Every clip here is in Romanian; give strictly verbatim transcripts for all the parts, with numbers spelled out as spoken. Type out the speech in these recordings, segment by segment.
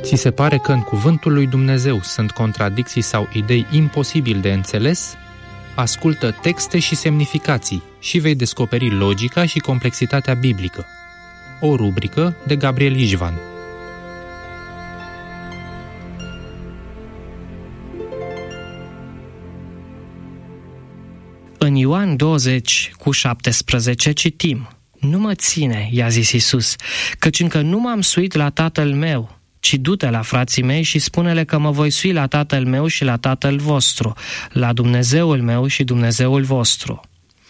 Ți se pare că în cuvântul lui Dumnezeu sunt contradicții sau idei imposibil de înțeles? Ascultă texte și semnificații și vei descoperi logica și complexitatea biblică. O rubrică de Gabriel Ișvan. În Ioan douăzeci cu șaptesprezece citim: Nu mă ține, i-a zis Iisus, căci încă nu m-am suit la Tatăl meu, ci du-te la frații mei și spune-le că mă voi sui la Tatăl meu și la Tatăl vostru, la Dumnezeul meu și Dumnezeul vostru.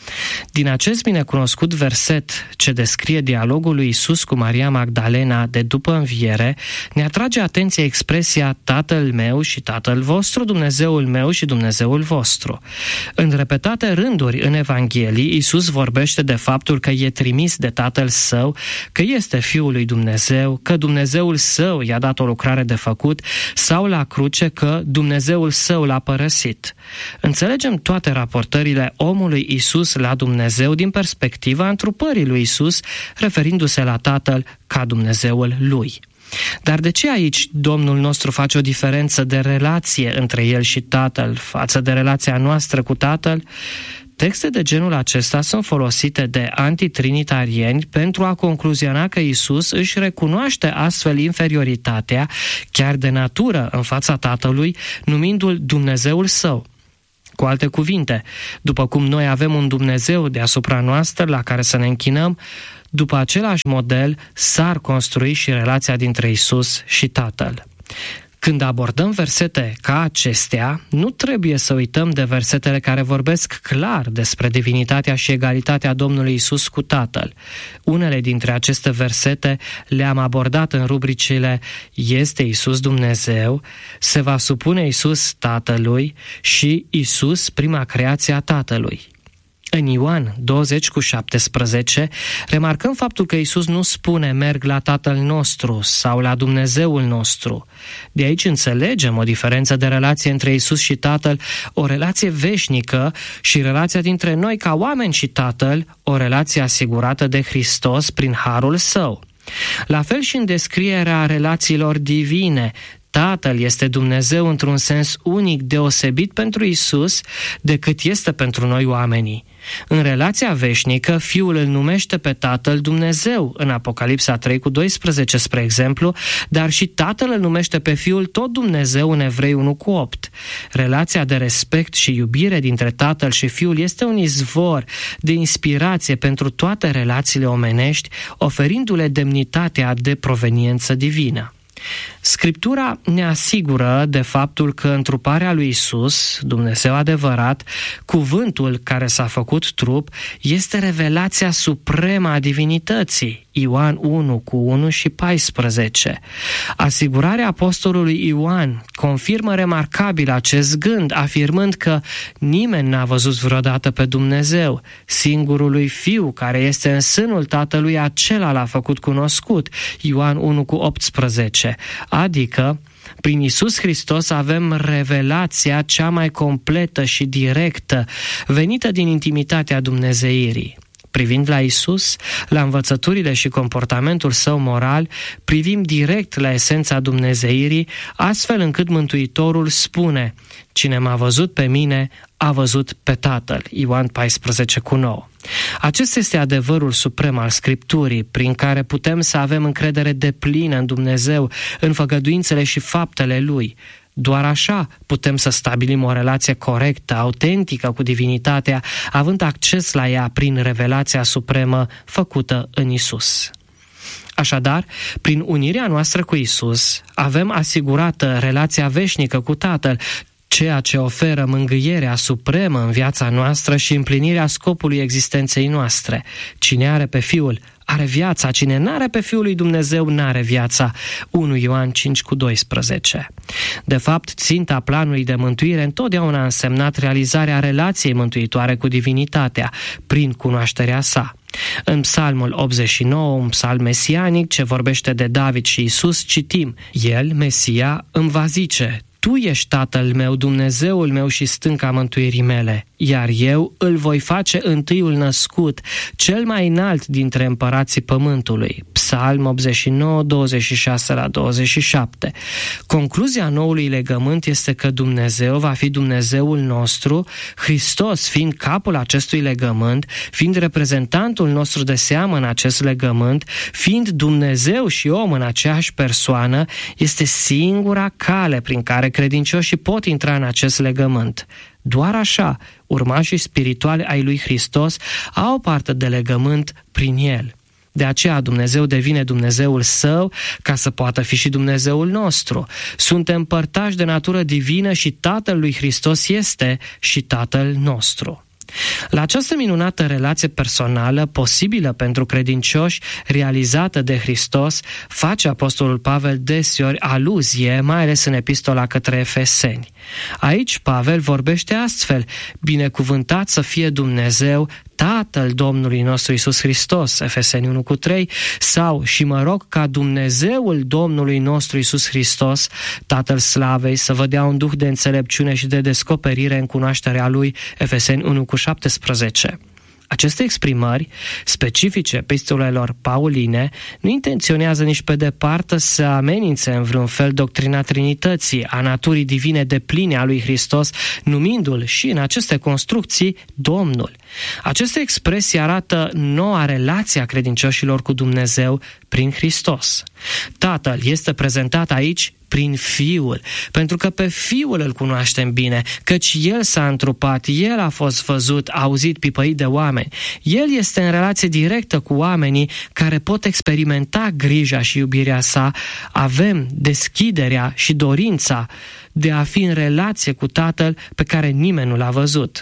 Din acest binecunoscut verset ce descrie dialogul lui Iisus cu Maria Magdalena de după înviere, ne atrage atenția expresia Tatăl meu și Tatăl vostru, Dumnezeul meu și Dumnezeul vostru. În repetate rânduri în Evanghelii, Iisus vorbește de faptul că e trimis de Tatăl Său, că este Fiul lui Dumnezeu, că Dumnezeul Său i-a dat o lucrare de făcut, sau la cruce că Dumnezeul Său l-a părăsit. Înțelegem toate raportările omului Iisus la Dumnezeu din perspectiva întrupării lui Iisus, referindu-se la Tatăl ca Dumnezeul lui. Dar de ce aici Domnul nostru face o diferență de relație între El și Tatăl față de relația noastră cu Tatăl? Texte de genul acesta sunt folosite de antitrinitarieni pentru a concluziona că Iisus își recunoaște astfel inferioritatea, chiar de natură, în fața Tatălui, numindu-L Dumnezeul Său. Cu alte cuvinte, după cum noi avem un Dumnezeu deasupra noastră la care să ne închinăm, după același model s-ar construi și relația dintre Iisus și Tatăl. Când abordăm versete ca acestea, nu trebuie să uităm de versetele care vorbesc clar despre divinitatea și egalitatea Domnului Iisus cu Tatăl. Unele dintre aceste versete le-am abordat în rubricile Este Iisus Dumnezeu, Se va supune Iisus Tatălui și Iisus, prima creație a Tatălui. În Ioan douăzeci cu șaptesprezece remarcăm faptul că Iisus nu spune merg la Tatăl nostru sau la Dumnezeul nostru. De aici înțelegem o diferență de relație între Iisus și Tatăl, o relație veșnică, și relația dintre noi ca oameni și Tatăl, o relație asigurată de Hristos prin harul Său. La fel și în descrierea relațiilor divine, Tatăl este Dumnezeu într-un sens unic deosebit pentru Iisus decât este pentru noi oamenii. În relația veșnică, Fiul îl numește pe Tatăl Dumnezeu, în Apocalipsa trei cu doisprezece, spre exemplu, dar și Tatăl îl numește pe Fiul tot Dumnezeu în Evrei unu cu opt. Relația de respect și iubire dintre Tatăl și Fiul este un izvor de inspirație pentru toate relațiile omenești, oferindu-le demnitatea de proveniență divină. Scriptura ne asigură de faptul că întruparea lui Iisus, Dumnezeu adevărat, cuvântul care s-a făcut trup, este revelația supremă a divinității. Ioan unu cu unu și paisprezece. Asigurarea apostolului Ioan confirmă remarcabil acest gând, afirmând că nimeni n-a văzut vreodată pe Dumnezeu. Singurul lui Fiu, care este în sânul Tatălui, acela l-a făcut cunoscut. Ioan unu cu optsprezece. Adică, prin Iisus Hristos avem revelația cea mai completă și directă, venită din intimitatea dumnezeirii. Privind la Iisus, la învățăturile și comportamentul Său moral, privim direct la esența dumnezeirii, astfel încât Mântuitorul spune: Cine m-a văzut pe mine, a văzut pe Tatăl. Ioan paisprezece cu nouă. Acesta este adevărul suprem al Scripturii, prin care putem să avem încredere deplină în Dumnezeu, în făgăduințele și faptele Lui. Doar așa putem să stabilim o relație corectă, autentică cu divinitatea, având acces la ea prin revelația supremă făcută în Iisus. Așadar, prin unirea noastră cu Iisus, avem asigurată relația veșnică cu Tatăl, ceea ce oferă mângâierea supremă în viața noastră și împlinirea scopului existenței noastre. Cine are pe Fiul, are viața, cine n-are pe Fiul lui Dumnezeu, n-are viața. unu Ioan cinci cu doisprezece. De fapt, ținta planului de mântuire întotdeauna a însemnat realizarea relației mântuitoare cu divinitatea, prin cunoașterea sa. În Psalmul optzeci și nouă, un psalm mesianic ce vorbește de David și Iisus, citim: El, Mesia, îmi va zice: Tu ești Tatăl meu, Dumnezeul meu și stânca mântuirii mele. iar eu îl voi face întâiul născut, cel mai înalt dintre împărații pământului. Psalm optzeci și nouă, douăzeci și șase la douăzeci și șapte. Concluzia noului legământ este că Dumnezeu va fi Dumnezeul nostru, Hristos fiind capul acestui legământ, fiind reprezentantul nostru de seamă în acest legământ, fiind Dumnezeu și om în aceeași persoană, este singura cale prin care credincioșii pot intra în acest legământ. Doar așa, urmașii spirituali ai lui Hristos au parte de legământ prin el. De aceea Dumnezeu devine Dumnezeul său ca să poată fi și Dumnezeul nostru. Suntem părtași de natură divină și Tatăl lui Hristos este și Tatăl nostru. La această minunată relație personală, posibilă pentru credincioși, realizată de Hristos, face Apostolul Pavel deseori aluzie, mai ales în epistola către Efeseni. Aici Pavel vorbește astfel: binecuvântat să fie Dumnezeu, Tatăl Domnului nostru Iisus Hristos, Efeseni unu cu trei, sau și mă rog ca Dumnezeul Domnului nostru Iisus Hristos, Tatăl Slavei, să vă dea un duh de înțelepciune și de descoperire în cunoașterea Lui, Efeseni unu cu șaptesprezece. Aceste exprimări, specifice epistolelor pauline, nu intenționează nici pe departe să amenințe în vreun fel doctrina Trinității, a naturii divine depline a lui Hristos, numindu-L și în aceste construcții Domnul. Aceste expresii arată noua relație a credincioșilor cu Dumnezeu prin Hristos. Tatăl este prezentat aici prin Fiul, pentru că pe Fiul îl cunoaștem bine, căci El s-a întrupat, El a fost văzut, auzit, pipăit de oameni. El este în relație directă cu oamenii care pot experimenta grija și iubirea sa. Avem deschiderea și dorința de a fi în relație cu Tatăl pe care nimeni nu l-a văzut.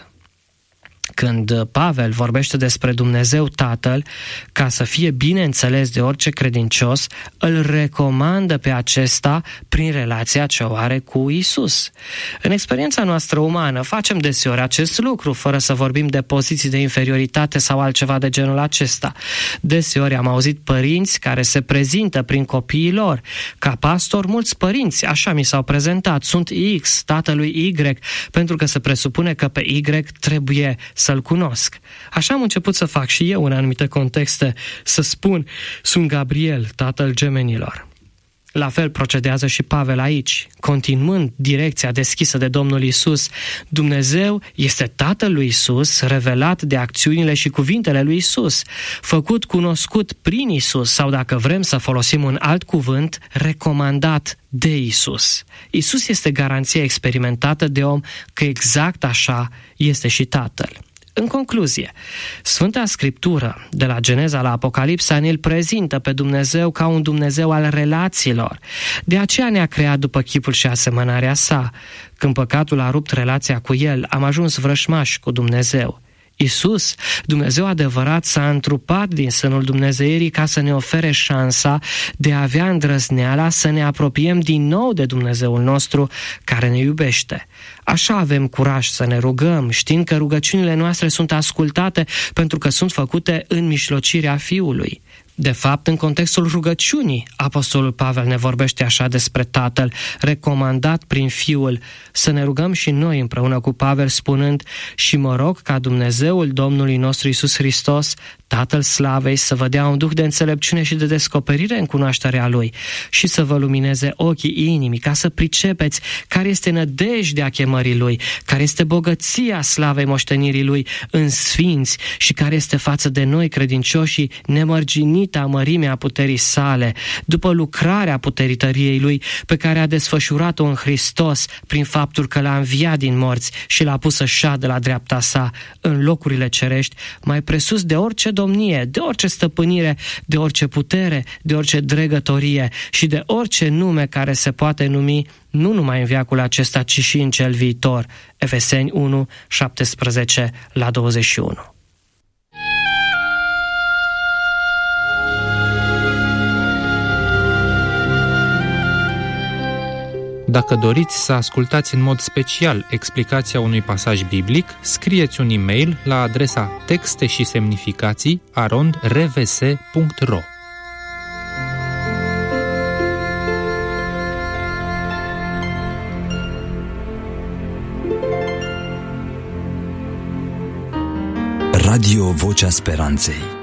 Când Pavel vorbește despre Dumnezeu Tatăl, ca să fie bine înțeles de orice credincios, îl recomandă pe acesta prin relația ce o are cu Isus. În experiența noastră umană facem deseori acest lucru, fără să vorbim de poziții de inferioritate sau altceva de genul acesta. Deseori am auzit părinți care se prezintă prin copiii lor. Ca pastor, mulți părinți, așa mi s-au prezentat, sunt X, tatălui Y, pentru că se presupune că pe Y trebuie să-l cunosc. Așa am început să fac și eu în anumite contexte, să spun: sunt Gabriel, tatăl gemenilor. La fel procedează și Pavel aici, continuând direcția deschisă de Domnul Isus. Dumnezeu este Tatăl lui Isus, revelat de acțiunile și cuvintele lui Isus, făcut cunoscut prin Isus, sau dacă vrem să folosim un alt cuvânt, recomandat de Isus. Isus este garanția experimentată de om că exact așa este și Tatăl. În concluzie, Sfânta Scriptură, de la Geneza la Apocalipsa, ne-l prezintă pe Dumnezeu ca un Dumnezeu al relațiilor. De aceea ne-a creat după chipul și asemănarea sa. Când păcatul a rupt relația cu El, am ajuns vrășmași cu Dumnezeu. Isus, Dumnezeu adevărat, s-a întrupat din sânul dumnezeirii ca să ne ofere șansa de a avea îndrăzneala să ne apropiem din nou de Dumnezeul nostru care ne iubește. Așa avem curaj să ne rugăm, știind că rugăciunile noastre sunt ascultate pentru că sunt făcute în mijlocirea Fiului. De fapt, în contextul rugăciunii, Apostolul Pavel ne vorbește așa despre Tatăl, recomandat prin Fiul. Să ne rugăm și noi împreună cu Pavel, spunând: și mă rog ca Dumnezeul Domnului nostru Iisus Hristos, Tatăl Slavei, să vă dea un duh de înțelepciune și de descoperire în cunoașterea Lui și să vă lumineze ochii inimii, ca să pricepeți care este nădejdea chemării Lui, care este bogăția slavei moștenirii Lui în sfinți și care este față de noi credincioșii nemărginita mărimea puterii sale, după lucrarea puterii tăriei Lui pe care a desfășurat-o în Hristos prin faptul că l-a înviat din morți și l-a pus să șadă la dreapta sa în locurile cerești, mai presus de orice domnie, de orice stăpânire, de orice putere, de orice dregătorie și de orice nume care se poate numi, nu numai în veacul acesta, ci și în cel viitor. Efeseni unu, șaptesprezece la douăzeci și unu. Dacă doriți să ascultați în mod special explicația unui pasaj biblic, scrieți un e-mail la adresa texte și semnificații arond r v s punct r o. Radio Vocea Speranței.